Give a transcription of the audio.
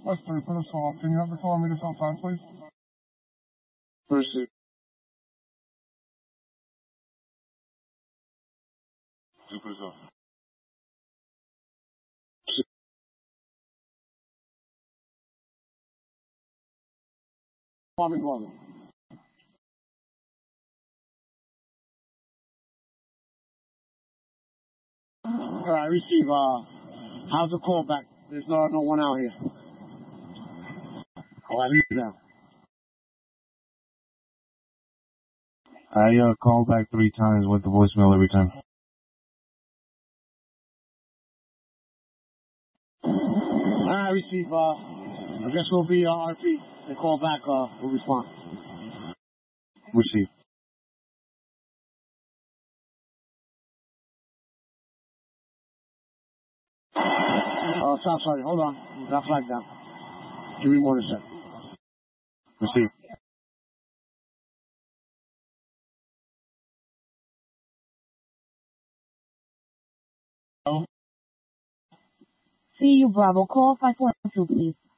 Western for the assault. Can you have the kilometers outside, please? Pursuit. Two for the assault. Closet. Alright, receive, how's the call back? There's no one out here. Oh, I leave now. I called back 3 times with the voicemail every time. Alright, receive, I guess we'll be, RP. They call back, we'll respond. Receive. Stop, sorry, hold on. Got flag down. Give me 1 second. Receive. Hello? CU Bravo, call 542, please.